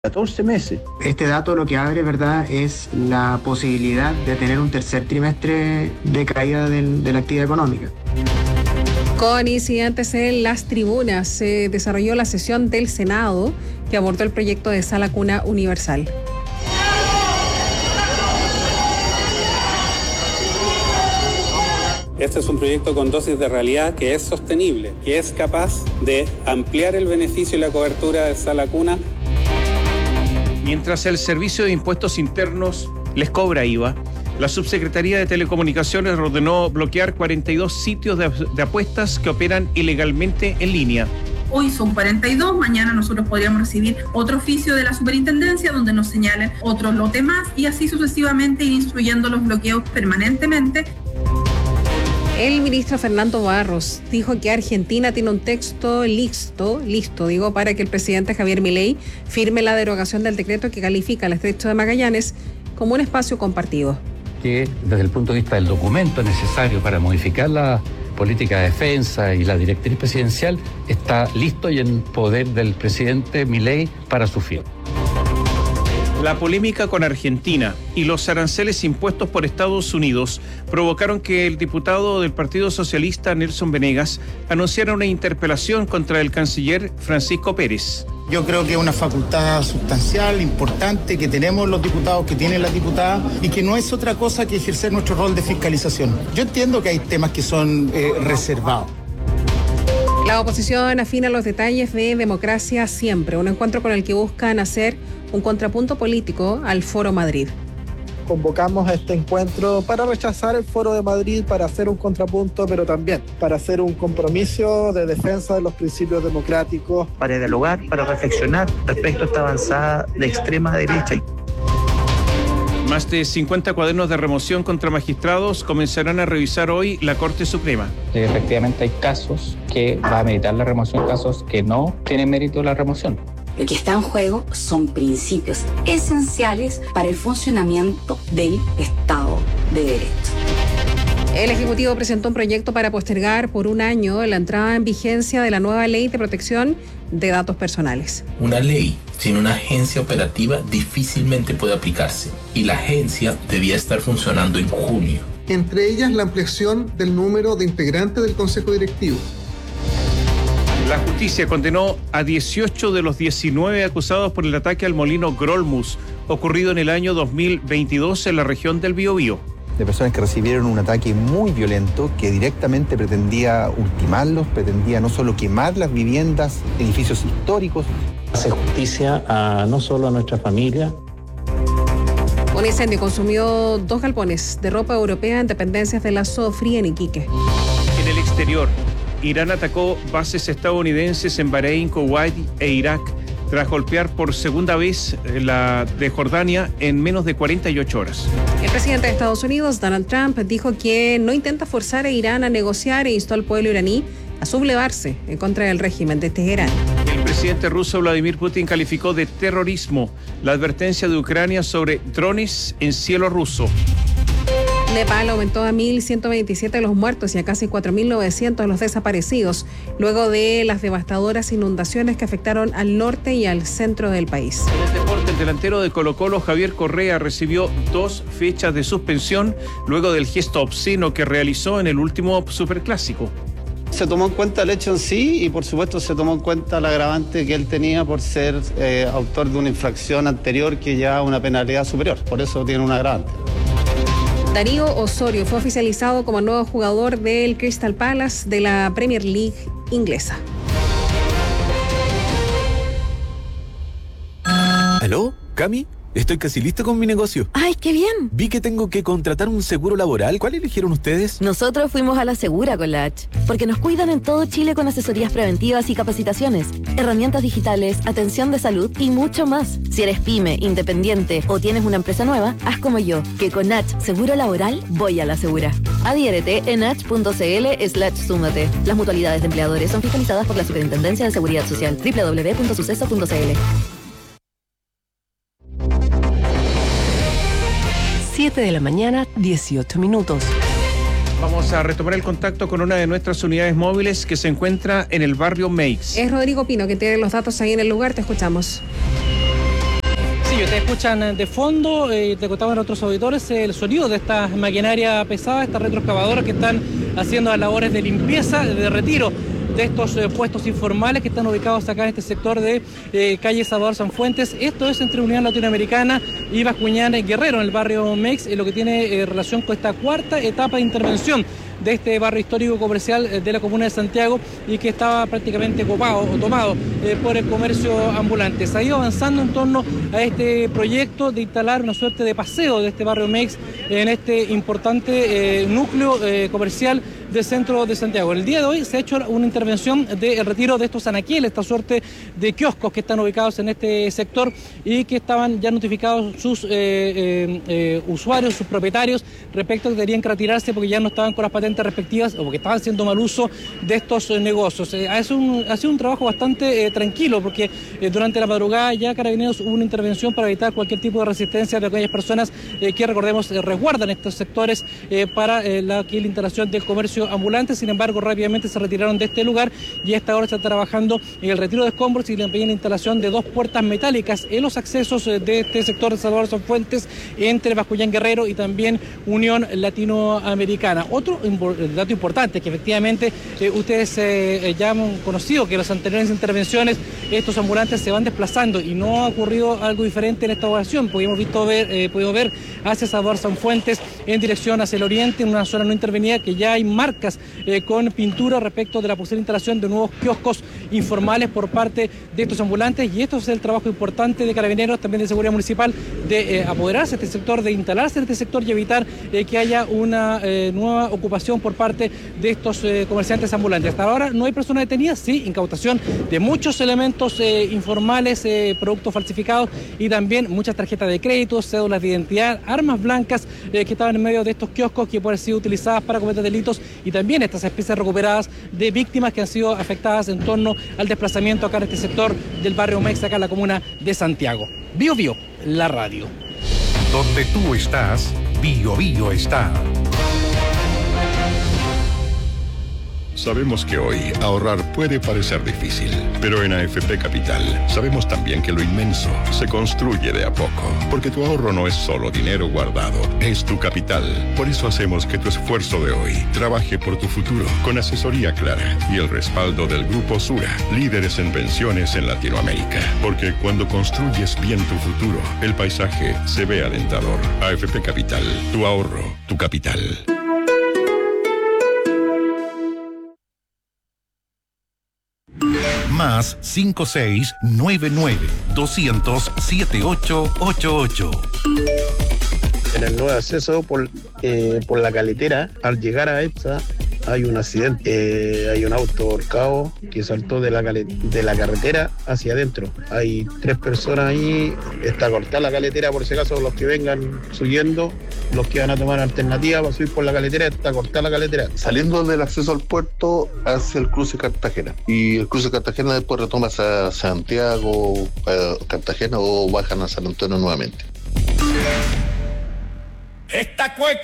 14 meses. Este dato lo que abre, ¿verdad?, es la posibilidad de tener un tercer trimestre de caída de la actividad económica. Con incidentes en las tribunas, se desarrolló la sesión del Senado que abordó el proyecto de sala cuna universal. Este es un proyecto con dosis de realidad que es sostenible, que es capaz de ampliar el beneficio y la cobertura de sala cuna. Mientras el Servicio de Impuestos Internos les cobra IVA, la Subsecretaría de Telecomunicaciones ordenó bloquear 42 sitios de apuestas que operan ilegalmente en línea. Hoy son 42, mañana nosotros podríamos recibir otro oficio de la superintendencia donde nos señalen otro lote más y así sucesivamente ir instruyendo los bloqueos permanentemente. El ministro Fernando Barros dijo que Argentina tiene un texto listo, para que el presidente Javier Milei firme la derogación del decreto que califica el Estrecho de Magallanes como un espacio compartido. Que desde el punto de vista del documento necesario para modificar la política de defensa y la directriz presidencial está listo y en poder del presidente Milei para su firma. La polémica con Argentina y los aranceles impuestos por Estados Unidos provocaron que el diputado del Partido Socialista, Nelson Venegas, anunciara una interpelación contra el canciller Francisco Pérez. Yo creo que es una facultad sustancial, importante, que tenemos los diputados, que tienen las diputadas, y que no es otra cosa que ejercer nuestro rol de fiscalización. Yo entiendo que hay temas que son reservados. La oposición afina los detalles de Democracia Siempre, un encuentro con el que buscan hacer un contrapunto político al Foro Madrid. Convocamos a este encuentro para rechazar el Foro de Madrid, para hacer un contrapunto, pero también para hacer un compromiso de defensa de los principios democráticos. Para dialogar, para reflexionar respecto a esta avanzada de extrema derecha. Más de 50 cuadernos de remoción contra magistrados comenzarán a revisar hoy la Corte Suprema. Efectivamente hay casos que va a meditar la remoción, casos que no tienen mérito la remoción. Lo que está en juego son principios esenciales para el funcionamiento del Estado de Derecho. El Ejecutivo presentó un proyecto para postergar por un año la entrada en vigencia de la nueva Ley de Protección de Datos Personales. Una ley sin una agencia operativa difícilmente puede aplicarse y la agencia debía estar funcionando en junio. Entre ellas la ampliación del número de integrantes del Consejo Directivo. La justicia condenó a 18 de los 19 acusados por el ataque al molino Grolmus, ocurrido en el año 2022 en la región del Biobío. De personas que recibieron un ataque muy violento que directamente pretendía ultimarlos, pretendía no solo quemar las viviendas, edificios históricos. Hace justicia no solo a nuestra familia. Un incendio consumió 2 galpones de ropa europea en dependencias de la Sofría en Iquique. En el exterior, Irán atacó bases estadounidenses en Bahrein, Kuwait e Irak tras golpear por segunda vez la de Jordania en menos de 48 horas. El presidente de Estados Unidos, Donald Trump, dijo que no intenta forzar a Irán a negociar e instó al pueblo iraní a sublevarse en contra del régimen de Teherán. El presidente ruso Vladimir Putin calificó de terrorismo la advertencia de Ucrania sobre drones en cielo ruso. Nepal aumentó a 1.127 los muertos y a casi 4.900 los desaparecidos, luego de las devastadoras inundaciones que afectaron al norte y al centro del país. En el deporte, el delantero de Colo-Colo, Javier Correa, recibió 2 fechas de suspensión luego del gesto obsceno que realizó en el último Superclásico. Se tomó en cuenta el hecho en sí y por supuesto se tomó en cuenta el agravante que él tenía por ser autor de una infracción anterior que lleva una penalidad superior, por eso tiene un agravante. Darío Osorio fue oficializado como nuevo jugador del Crystal Palace de la Premier League inglesa. ¿Aló? ¿Cami? Estoy casi listo con mi negocio. ¡Ay, qué bien! Vi que tengo que contratar un seguro laboral. ¿Cuál eligieron ustedes? Nosotros fuimos a La Segura con la H, porque nos cuidan en todo Chile con asesorías preventivas y capacitaciones, herramientas digitales, atención de salud y mucho más. Si eres pyme, independiente o tienes una empresa nueva, haz como yo, que con H Seguro Laboral voy a La Segura. Adhiérete en h.cl/súmate. Las mutualidades de empleadores son fiscalizadas por la Superintendencia de Seguridad Social. www.suceso.cl. 7 de la mañana, 18 minutos. Vamos a retomar el contacto con una de nuestras unidades móviles que se encuentra en el barrio Meix. Es Rodrigo Pino que tiene los datos ahí en el lugar, te escuchamos. Te escuchan de fondo, te contaban otros auditores, el sonido de esta maquinaria pesada, estas retroexcavadoras que están haciendo las labores de limpieza, de retiro de estos puestos informales que están ubicados acá en este sector de calle Salvador Sanfuentes. Esto es entre Unión Latinoamericana y Bascuñán Guerrero, en el barrio Mex, lo que tiene relación con esta cuarta etapa de intervención de este barrio histórico comercial de la comuna de Santiago y que estaba prácticamente copado o tomado por el comercio ambulante. Se ha ido avanzando en torno a este proyecto de instalar una suerte de paseo de este barrio Mex en este importante núcleo comercial del centro de Santiago. El día de hoy se ha hecho una intervención de retiro de estos anaqueles, esta suerte de kioscos que están ubicados en este sector y que estaban ya notificados sus usuarios, sus propietarios, respecto a que tenían que retirarse porque ya no estaban con las patentes respectivas o porque estaban haciendo mal uso de estos negocios. Ha sido un trabajo bastante tranquilo porque durante la madrugada ya Carabineros hubo una intervención para evitar cualquier tipo de resistencia de aquellas personas que, recordemos, resguardan estos sectores para la instalación del comercio ambulante. Sin embargo, rápidamente se retiraron de este lugar y a esta hora se está trabajando en el retiro de escombros y también la instalación de 2 puertas metálicas en los accesos de este sector de Salvador Sanfuentes entre Bascuñán Guerrero y también Unión Latinoamericana. Otro dato importante es que efectivamente ustedes ya han conocido que en las anteriores intervenciones estos ambulantes se van desplazando y no ha ocurrido algo diferente en esta ocasión, porque hemos podido ver hacia Salvador Sanfuentes en dirección hacia el oriente, en una zona no intervenida, que ya hay marcas con pintura respecto de la posible instalación de nuevos kioscos informales por parte de estos ambulantes, y esto es el trabajo importante de Carabineros, también de Seguridad Municipal, de apoderarse de este sector, de instalarse en este sector y evitar que haya una nueva ocupación por parte de estos comerciantes ambulantes. Hasta ahora no hay personas detenidas, sí, incautación de muchos elementos informales, productos falsificados y también muchas tarjetas de crédito, cédulas de identidad, armas blancas que estaban en medio de estos kioscos que pueden ser sido utilizadas para cometer delitos, y también estas especies recuperadas de víctimas que han sido afectadas en torno al desplazamiento acá en este sector del barrio Mex, acá en la comuna de Santiago. Bio Bio, la radio. Donde tú estás, Bio Bio está. Sabemos que hoy ahorrar puede parecer difícil, pero en AFP Capital sabemos también que lo inmenso se construye de a poco, porque tu ahorro no es solo dinero guardado, es tu capital. Por eso hacemos que tu esfuerzo de hoy trabaje por tu futuro, con asesoría clara y el respaldo del Grupo Sura, líderes en pensiones en Latinoamérica. Porque cuando construyes bien tu futuro, el paisaje se ve alentador. AFP Capital, tu ahorro, tu capital. Más 5699-200-7888. En el nuevo acceso por la caletera, al llegar a esta, hay un accidente. Hay un auto volcado que saltó de la carretera hacia adentro. Hay 3 personas ahí. Está cortada la caletera, por si acaso los que vengan subiendo, los que van a tomar alternativa para subir por la caletera, está cortada la caletera. Saliendo del acceso al puerto hacia el cruce Cartagena. Y el cruce Cartagena después retoma hacia Santiago, Cartagena, o bajan a San Antonio nuevamente. Esta cueca